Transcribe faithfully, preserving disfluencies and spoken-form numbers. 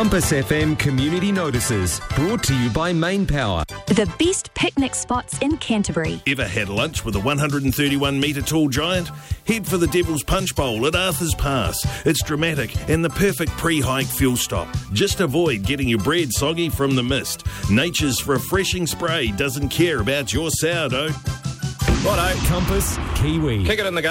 Compass F M Community Notices, brought to you by Main Power. The best picnic spots in Canterbury. Ever had lunch with a one hundred thirty-one metre tall giant? Head for the Devil's Punch Bowl at Arthur's Pass. It's dramatic and the perfect pre-hike fuel stop. Just avoid getting your bread soggy from the mist. Nature's refreshing spray doesn't care about your sourdough. Righto, Compass, Kiwi. Kick it in the gut.